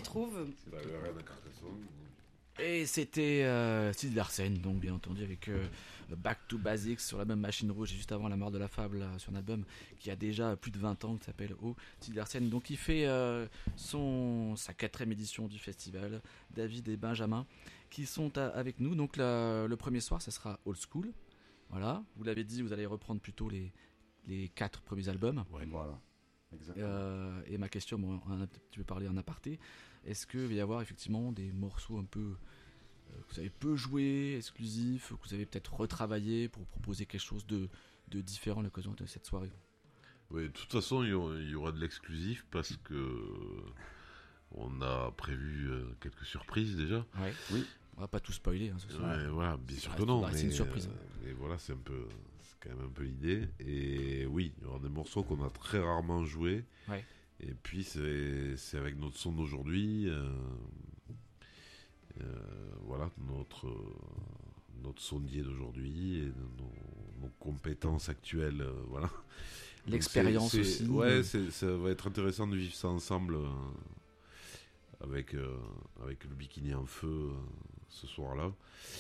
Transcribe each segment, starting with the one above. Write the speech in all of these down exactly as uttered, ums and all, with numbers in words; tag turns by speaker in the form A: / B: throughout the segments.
A: retrouve.
B: C'est la reine de Carcassonne.
C: Et c'était euh, Sid Larsen, donc bien entendu avec euh, Back to Basics sur la même machine rouge, et juste avant La Mort de la Fable, là, sur un album qui a déjà plus de vingt ans, qui s'appelle Oh, Sid Larsen. Donc il fait euh, son, sa quatrième édition du festival, David et Benjamin, qui sont à, avec nous. Donc la, le premier soir, ça sera Old School. Voilà, vous l'avez dit, vous allez reprendre plutôt les, les quatre premiers albums.
D: Ouais, voilà. Exactement.
C: Euh, et ma question, bon, on a un petit peu parlé en aparté, est-ce qu'il va y avoir effectivement des morceaux un peu euh, que vous avez peu joué, exclusifs, que vous avez peut-être retravaillé pour proposer quelque chose de, de différent à l'occasion de cette soirée?
B: Oui, de toute façon, il y aura, il y aura de l'exclusif parce que on a prévu euh, quelques surprises déjà.
C: Ouais. Oui. On va pas tout spoiler hein, ce soir.
B: Ouais, voilà, bien sûr que
C: reste,
B: non.
C: C'est
B: mais,
C: une surprise.
B: Euh, et voilà, c'est un peu, c'est quand même un peu l'idée. Et oui, il y aura des morceaux qu'on a très rarement joués.
C: Ouais.
B: Et puis c'est, c'est avec notre son d'aujourd'hui, euh, euh, voilà, notre notre sondier d'aujourd'hui et nos, nos compétences actuelles, euh, voilà.
C: L'expérience
B: c'est, c'est,
C: aussi.
B: Ouais, c'est, ça va être intéressant de vivre ça ensemble. Euh, avec euh, avec le bikini en feu euh, ce soir-là.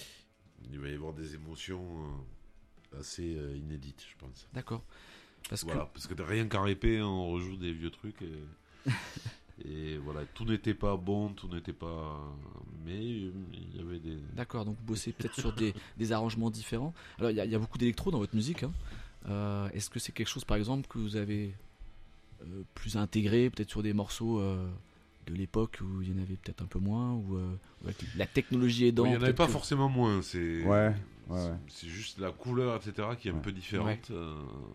B: Il va y avoir des émotions euh, assez euh, inédites, je pense.
C: D'accord. Parce
B: voilà,
C: que
B: parce que rien qu'à répéter, on rejoue des vieux trucs et, et voilà, tout n'était pas bon, tout n'était pas, mais il y avait des.
C: D'accord, donc vous bossez peut-être sur des, des arrangements différents. Alors il y, y a beaucoup d'électro dans votre musique. Hein. Euh, est-ce que c'est quelque chose, par exemple, que vous avez euh, plus intégré, peut-être sur des morceaux euh, de l'époque où il y en avait peut-être un peu moins, ou euh, avec la technologie aidant.
B: Il n'y en avait pas
C: que...
B: forcément moins, c'est,
D: ouais,
B: c'est,
D: ouais, ouais.
B: c'est juste la couleur, et cetera, qui est ouais. un peu différente. Ouais. Euh...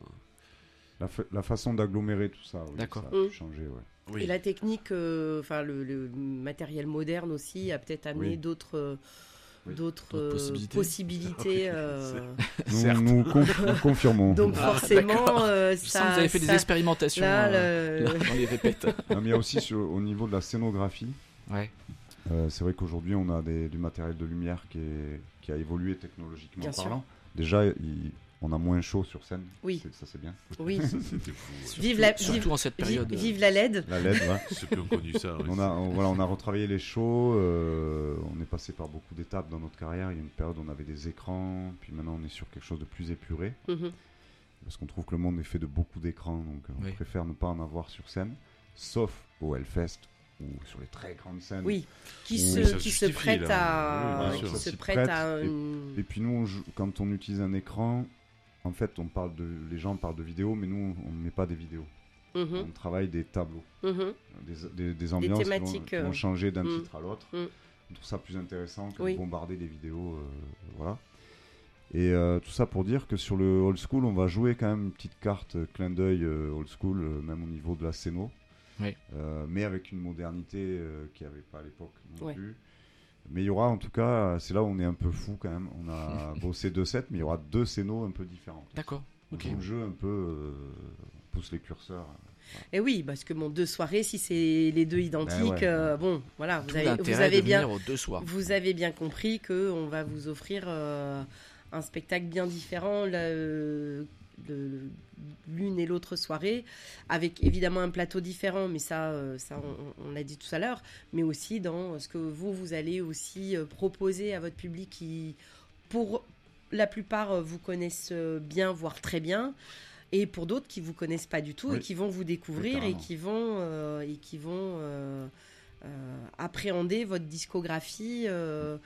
D: La, fa- la façon d'agglomérer tout ça, oui,
C: d'accord.
D: Ça a mmh. changé, ouais.
A: Oui. Et la technique, enfin euh, le, le matériel moderne aussi a peut-être amené oui. d'autres. Euh, Oui. d'autres, d'autres possibilités, possibilités euh...
D: nous, nous, conf- nous confirmons.
A: Donc forcément
C: ah,
A: euh,
C: ça,
A: ça,
C: vous avez fait
A: ça,
C: des expérimentations
A: là,
C: euh,
A: le...
C: là, dans les répètes.
D: Non, mais il y a aussi sur, au niveau de la scénographie,
C: ouais.
D: euh, c'est vrai qu'aujourd'hui on a des, du matériel de lumière qui, est, qui a évolué technologiquement bien parlant. Sûr. Déjà il, on a moins chaud sur scène.
A: Oui.
D: C'est, ça c'est bien.
A: Oui.
B: Ça, c'était fou, ouais.
A: Vive la,
C: surtout
A: vive,
C: en cette période.
A: Vive, vive la L E D.
D: La L E D, ouais.
B: Ceux qui ont connu ça. Ouais,
D: on a, on, voilà, on a retravaillé les shows. Euh, on est passé par beaucoup d'étapes dans notre carrière. Il y a une période où on avait des écrans, puis maintenant on est sur quelque chose de plus épuré. Mm-hmm. Parce qu'on trouve que le monde est fait de beaucoup d'écrans, donc on oui. préfère ne pas en avoir sur scène, sauf au Hellfest ou sur les très grandes scènes.
A: Oui, qui se, qui se prête à,
B: oui,
A: qui se prête à.
D: Et, et puis nous, on joue, quand on utilise un écran. En fait, on parle de, les gens parlent de vidéos, mais nous, on ne met pas des vidéos. Mm-hmm. On travaille des tableaux, mm-hmm. des, des, des ambiances des qui, vont, qui vont changer d'un mm. titre à l'autre. Mm. On trouve ça plus intéressant que oui. de bombarder des vidéos. Euh, voilà. Et euh, tout ça pour dire que sur le old school, on va jouer quand même une petite carte euh, clin d'œil euh, old school, euh, même au niveau de la scéno.
C: Oui.
D: Euh, mais avec une modernité euh, qu'il n'y avait pas à l'époque non
A: ouais.
D: plus. Mais il y aura en tout cas, c'est là où on est un peu fou quand même. On a bossé deux sets, mais il y aura deux scénos un peu différents.
C: D'accord.
D: On okay. joue le jeu un peu, euh, pousse les curseurs.
A: Voilà. Et oui, parce que bon, deux soirées, si c'est les deux identiques, ben ouais. euh, bon, voilà, vous
C: Tout
A: avez, vous avez bien,
C: aux deux soirs.
A: Vous avez bien compris que on va vous offrir euh, un spectacle bien différent. Là, euh, de l'une et l'autre soirée, avec évidemment un plateau différent, mais ça, euh, ça on, on l'a dit tout à l'heure, mais aussi dans ce que vous, vous allez aussi euh, proposer à votre public qui, pour la plupart, euh, vous connaissent bien, voire très bien, et pour d'autres qui vous connaissent pas du tout oui. et qui vont vous découvrir oui, et qui vont, euh, et qui vont euh, euh, appréhender votre discographie euh,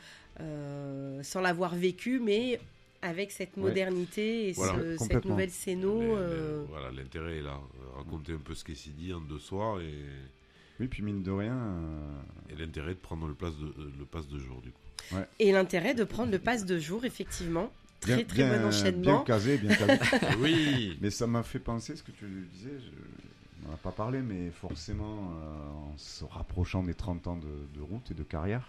A: euh, sans l'avoir vécu, mais avec cette modernité ouais. et
B: voilà,
A: ce, cette nouvelle scéno.
B: Les,
A: euh...
B: les, voilà, l'intérêt est là. Raconter un peu ce qui s'est dit en deux soirs et.
D: Oui, puis mine de rien. Euh...
B: Et l'intérêt de prendre le, place de, le pass de jour, du coup.
A: Ouais. Et l'intérêt de prendre le pass de jour, effectivement. Très, bien, très
D: bien,
A: bon enchaînement.
D: Bien casé, bien casé.
B: Oui.
D: Mais ça m'a fait penser, ce que tu disais, je... on n'en a pas parlé, mais forcément, euh, en se rapprochant des trente ans de, de route et de carrière,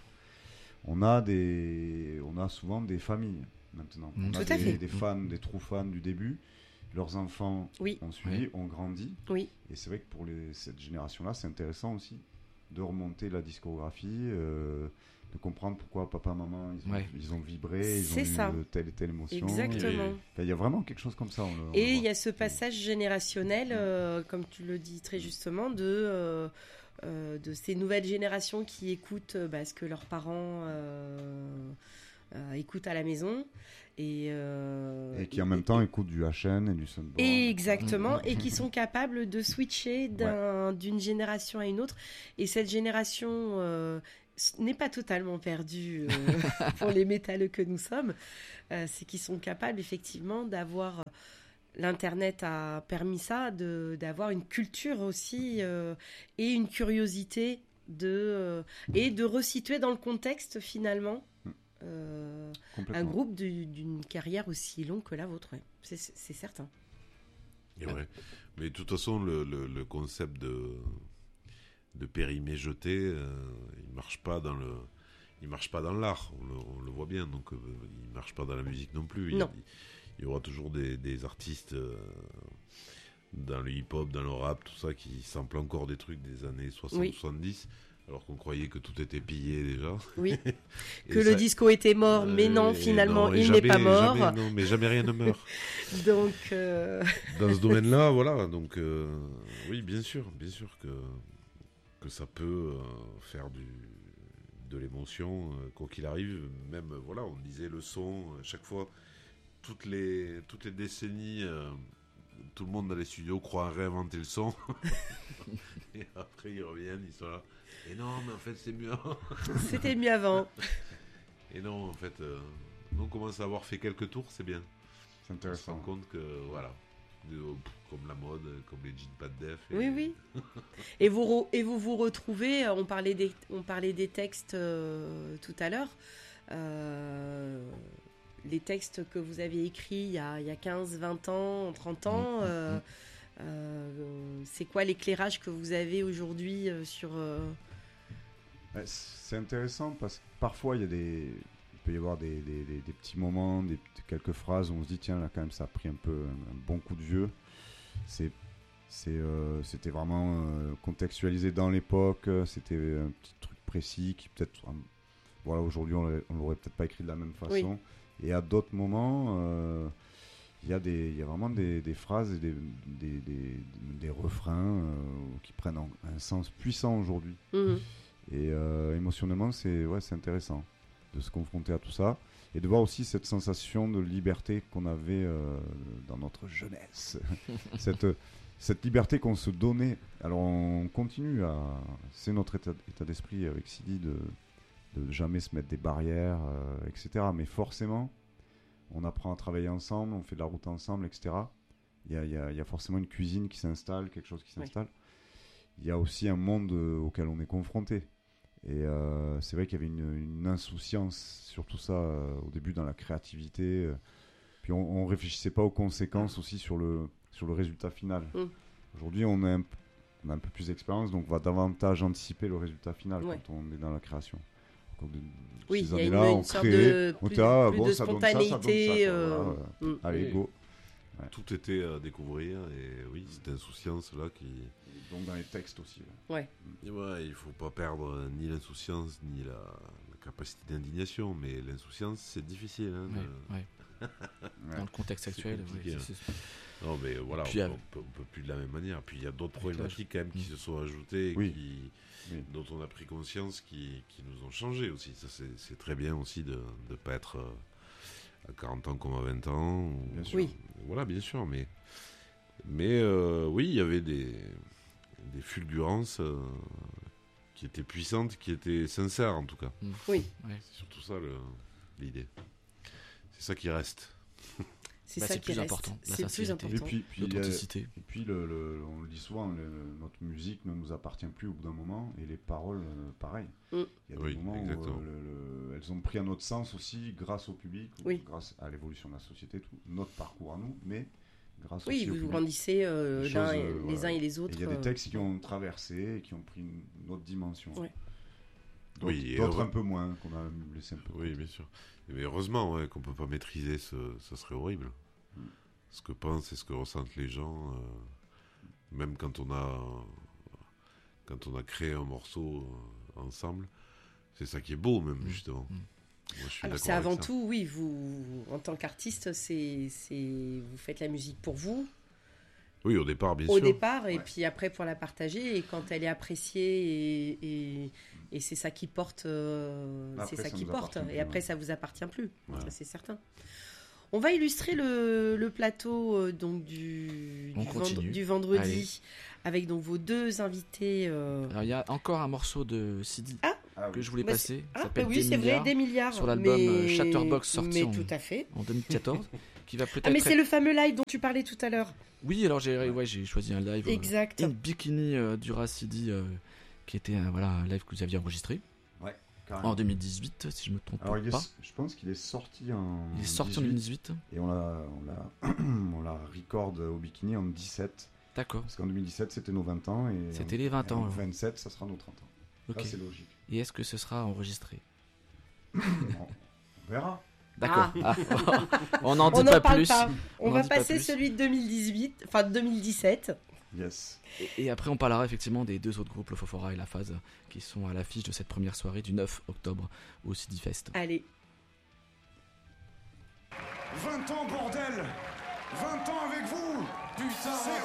D: on a, des... on a souvent des familles. Maintenant,
A: mmh.
D: on a
A: Tout à
D: des,
A: fait.
D: des fans, des true fans du début. Leurs enfants
A: oui.
D: ont suivi,
C: oui.
D: ont grandi.
A: Oui.
D: Et c'est vrai que pour les, cette génération-là, c'est intéressant aussi de remonter la discographie, euh, de comprendre pourquoi papa, maman, ils ont, ouais. ils ont vibré, ils
A: c'est
D: ont
A: ça.
D: eu telle et telle émotion.
A: Exactement.
D: Il y a vraiment quelque chose comme ça. On le, on
A: et il y a ce passage générationnel, euh, comme tu le dis très justement, de... Euh, Euh, de ces nouvelles générations qui écoutent bah, ce que leurs parents euh, euh, écoutent à la maison. Et, euh,
D: et qui en même et, temps écoutent du H N et du Sunborn.
A: Exactement, et qui sont capables de switcher d'un, ouais. d'une génération à une autre. Et cette génération euh, n'est pas totalement perdue euh, pour les métalleux que nous sommes. Euh, c'est qu'ils sont capables effectivement d'avoir... L'Internet a permis ça, de, d'avoir une culture aussi euh, et une curiosité de, euh, et de resituer dans le contexte finalement euh, un groupe de, d'une carrière aussi longue que la vôtre. Ouais. C'est, c'est certain.
B: Et ouais. Mais de toute façon, le, le, le concept de, de périmé jeté, euh, il ne marche pas dans le... Il marche pas dans l'art, on le, on le voit bien, donc euh, il marche pas dans la musique non plus.
A: Non.
B: Il, il y aura toujours des, des artistes euh, dans le hip-hop, dans le rap, tout ça, qui samplent encore des trucs des années soixante soixante-dix, oui. alors qu'on croyait que tout était pillé déjà.
A: Oui, que ça, le disco était mort, euh, mais non, finalement, non, il jamais, n'est pas mort.
B: Jamais, non, mais jamais rien ne meurt.
A: donc, euh...
B: Dans ce domaine-là, voilà, donc euh, oui, bien sûr, bien sûr que, que ça peut euh, faire du... de l'émotion, euh, quoi qu'il arrive, même, voilà, on disait le son, à chaque fois, toutes les, toutes les décennies, euh, tout le monde dans les studios croit réinventer le son, et après ils reviennent, ils sont là, et non, mais en fait c'est mieux avant.
A: C'était mieux avant.
B: Et non, en fait, euh, on commence à avoir fait quelques tours, c'est bien.
D: C'est intéressant.
B: On se rend compte que, voilà, de, comme la mode, comme les jeans pas de def.
A: Et... Oui, oui. et, vous re, et vous vous retrouvez, on parlait des, on parlait des textes euh, tout à l'heure, euh, les textes que vous avez écrits il y a, il y a quinze, vingt ans, trente ans, mmh, euh, mmh. Euh, c'est quoi l'éclairage que vous avez aujourd'hui euh, sur... Euh...
D: C'est intéressant parce que parfois il y a des... il peut y avoir des, des, des, des petits moments, des, quelques phrases où on se dit tiens là quand même ça a pris un peu un, un bon coup de vieux. C'est, c'est, euh, c'était vraiment euh, contextualisé dans l'époque, c'était un petit truc précis qui peut-être... Euh, voilà, aujourd'hui on ne l'aurait peut-être pas écrit de la même façon. Oui. Et à d'autres moments, euh, il y a des, il y a vraiment des, des phrases et des, des, des, des refrains euh, qui prennent un, un sens puissant aujourd'hui. Mmh. Et euh, émotionnellement, c'est, ouais, c'est intéressant de se confronter à tout ça et de voir aussi cette sensation de liberté qu'on avait euh, dans notre jeunesse. cette, cette liberté qu'on se donnait. Alors on continue à... C'est notre état, état d'esprit avec Sidi de... de jamais se mettre des barrières, euh, et cetera. Mais forcément, on apprend à travailler ensemble, on fait de la route ensemble, et cetera. Il y a, il y a, il y a forcément une cuisine qui s'installe, quelque chose qui s'installe. Oui. Il y a aussi un monde euh, auquel on est confronté. Et euh, c'est vrai qu'il y avait une, une insouciance sur tout ça euh, au début dans la créativité. Euh, puis on ne réfléchissait pas aux conséquences aussi sur le, sur le résultat final. Mm. Aujourd'hui, on a, un, on a un peu plus d'expérience, donc on va davantage anticiper le résultat final ouais. quand on est dans la création. De,
A: oui, il y a une, une sorte de,
D: on
A: plus,
D: ah,
A: plus
D: bon,
A: de
D: ça
A: spontanéité.
D: Donne ça, ça donne ça,
A: euh...
D: voilà. mmh. Allez, go.
B: Ouais. Tout était à découvrir et oui, cette insouciance-là qui...
D: Donc dans les textes aussi.
A: Là. Ouais.
B: Et ouais, il ne faut pas perdre ni l'insouciance ni la, la capacité d'indignation, mais l'insouciance, c'est difficile. Hein,
C: ouais, de... ouais. Dans le contexte actuel, oui.
B: Hein. Non, mais voilà, puis, on ne peut, peut plus de la même manière. Puis il y a d'autres problématiques quand même mmh. qui se sont ajoutées,
D: oui.
B: qui...
D: Oui.
B: dont on a pris conscience qui, qui nous ont changé aussi. Ça, c'est, c'est très bien aussi de ne pas être à quarante ans comme à vingt ans. Ou,
A: bien sûr. Oui.
B: Voilà, bien sûr. Mais, mais euh, oui, il y avait des, des fulgurances euh, qui étaient puissantes, qui étaient sincères en tout cas.
A: Mmh. Oui.
B: C'est surtout ça le, l'idée. C'est ça qui reste.
A: C'est
C: bah,
A: ça
C: c'est
A: qui
C: plus
A: reste.
C: important.
A: C'est plus important.
D: Et puis, puis
C: l'authenticité.
D: Et puis, le, le, on le dit souvent, le, notre musique ne nous appartient plus au bout d'un moment, et les paroles, euh, pareil. Mm. Il y a des
B: oui,
D: moments
B: exactement.
D: où euh, le, le, elles ont pris un autre sens aussi, grâce au public,
A: oui.
D: grâce à l'évolution de la société, tout, notre parcours à nous, mais grâce
A: oui,
D: aussi au
A: vous
D: public.
A: vous grandissez euh, les, choses, euh, les
D: voilà.
A: uns et les autres.
D: Il y a des textes qui ont traversé et qui ont pris une, une autre dimension.
A: Ouais.
D: D'autres,
B: oui,
D: d'autres
B: heureux...
D: un peu moins, qu'on a laissé un peu.
B: Oui, bien sûr. Mais heureusement ouais, qu'on ne peut pas maîtriser, ce, ça serait horrible. Mm. Ce que pensent et ce que ressentent les gens, euh, même quand on a quand on a créé un morceau euh, ensemble, c'est ça qui est beau même mmh. justement. Mmh. Moi, je suis
A: Alors c'est avant tout, oui, vous en tant qu'artiste, c'est, c'est vous faites la musique pour vous,
B: Oui, au départ, bien
A: au
B: sûr.
A: Au départ,
B: ouais.
A: et puis après pour la partager, et quand elle est appréciée, et, et, et c'est ça qui porte, euh,
D: après,
A: c'est ça,
D: ça
A: qui porte,
D: plus,
A: et après
D: ouais.
A: ça vous appartient plus,
B: ouais.
A: ça c'est certain. On va illustrer le, le plateau euh, donc du, du, vendre, du vendredi. Allez. Avec donc vos deux invités. Euh...
C: Alors il y a encore un morceau de C D
A: ah,
C: que je voulais
A: bah
C: passer.
A: Ah,
C: Ça s'appelle
A: bah oui,
C: Des
A: c'est
C: milliards,
A: vrai, Des milliards.
C: sur l'album
A: mais...
C: Chatterbox sorti
A: mais
C: en,
A: tout à fait.
C: en deux mille quatorze. Qui va peut-être
A: ah mais
C: être...
A: c'est le fameux live dont tu parlais tout à l'heure.
C: Oui, alors j'ai, ouais, j'ai choisi un live.
A: Exact.
C: Euh, In Bikini euh, du Racidi euh, qui était euh, voilà, un live que vous aviez enregistré.
D: Ouais. Carrément.
C: En deux mille dix-huit, si je me trompe
D: alors,
C: pas.
D: Est, je pense qu'il est sorti en.
C: Il est sorti en deux mille dix-huit.
D: Et on l'a, on l'a, on l'a record au Bikini en dix-sept.
C: D'accord.
D: Parce qu'en deux mille dix-sept, c'était nos vingt ans. Et
C: c'était les vingt ans.
D: En vingt-sept, ça sera nos trente ans.
C: Ok.
D: Ça, c'est logique.
C: Et est-ce que ce sera enregistré?
D: On verra.
C: D'accord. Ah. Ah. On n'en dit
A: on
C: pas
A: parle
C: plus.
A: Pas. On, on va
C: passer
A: celui de deux mille dix-huit, enfin deux mille dix-sept.
D: Yes.
C: Et, et après, on parlera effectivement des deux autres groupes, le Fofora et la Phase, qui sont à l'affiche de cette première soirée du neuf octobre au C D Fest.
A: Allez.
E: vingt ans, bordel! vingt ans avec vous! Putain! C'est